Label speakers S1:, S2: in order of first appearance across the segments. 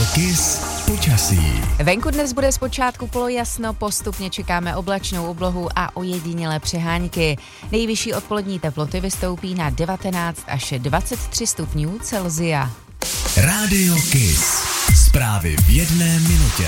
S1: Kiss počasí.
S2: Venku dnes bude zpočátku polojasno, postupně čekáme oblačnou oblohu a ojedinělé přehánky. Nejvyšší odpolední teploty vystoupí na 19 až 23 stupňů Celsia.
S1: Rádio Kiss. Zprávy v jedné minutě.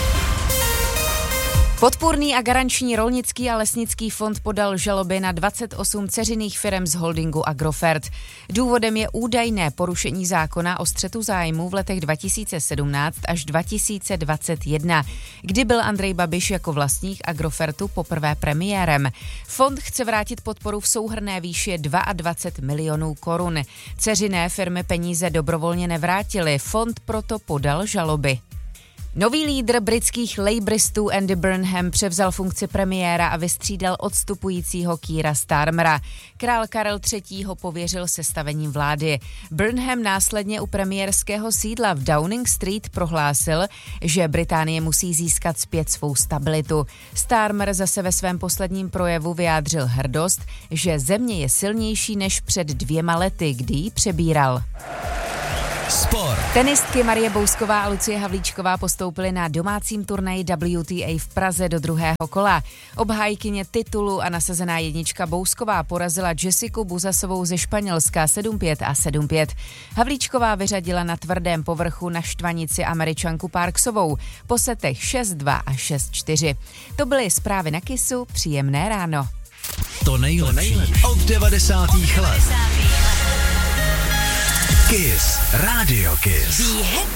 S2: Podpůrný a garanční rolnický a lesnický fond podal žaloby na 28 dceřiných firem z holdingu Agrofert. Důvodem je údajné porušení zákona o střetu zájmů v letech 2017 až 2021, kdy byl Andrej Babiš jako vlastník Agrofertu poprvé premiérem. Fond chce vrátit podporu v souhrnné výši 22 milionů korun. Dceřiné firmy peníze dobrovolně nevrátily, fond proto podal žaloby. Nový lídr britských labouristů Andy Burnham převzal funkci premiéra a vystřídal odstupujícího Keira Starmera. Král Karel III. Pověřil sestavením vlády. Burnham následně u premiérského sídla v Downing Street prohlásil, že Británie musí získat zpět svou stabilitu. Starmer zase ve svém posledním projevu vyjádřil hrdost, že země je silnější než před 2 lety, kdy ji přebíral.
S1: Sport.
S2: Tenistky Marie Bousková a Lucie Havlíčková postoupily na domácím turnaji WTA v Praze do druhého kola. Obhájkyně titulu a nasazená jednička Bousková porazila Jessiku Buzasovou ze Španělska 7-5 a 7-5. Havlíčková vyřadila na tvrdém povrchu na štvanici Američanku Parksovou po setech 6-2 a 6-4. To byly zprávy na Kissu, příjemné ráno.
S1: To nejlepší od 90. let. Kiss. Rádio Kiss.